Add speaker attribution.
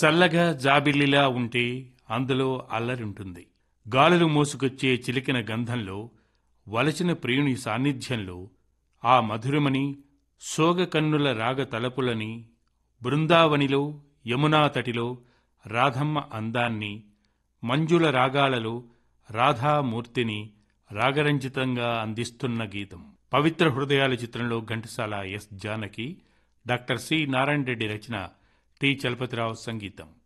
Speaker 1: చల్లగా జాబిల్లిలా ఉంటే అందులో అల్లరుంటుంది. గాలులు మోసుకొచ్చే చిలికిన గంధంలో, వలచిన ప్రియుని సాన్నిధ్యంలో ఆ మధురమని, సోగకన్నుల రాగ తలపులని, బృందావనిలో, యమునా తటిలో రాధమ్మ అందాన్ని, మంజుల రాగాలలో రాధామూర్తిని రాగరంజితంగా అందిస్తున్న గీతం. పవిత్ర హృదయాల చిత్రంలో Ghantasala yes. Janaki, doctor C. Narayana Reddy రచన, టి. చలపతిరావు సంగీతం.